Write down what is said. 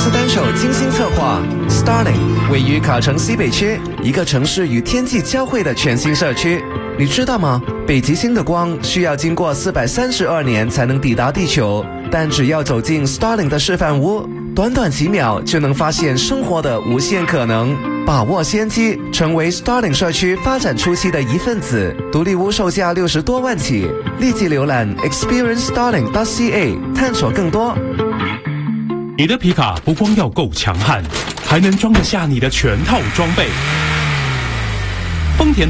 司单手精心策划 Starling 位于卡城西北区，一个城市与天际交汇的全新社区。你知道吗？北极星的光需要经过432年才能抵达地球，但只要走进 Starling 的示范屋，短短几秒就能发现生活的无限可能。把握先机，成为 Starling 社区发展初期的一份子。独立屋售价60多万起，立即浏览 experiencestarling.ca 探索更多。 你的皮卡不光要够强悍，还能装得下你的全套装备。丰田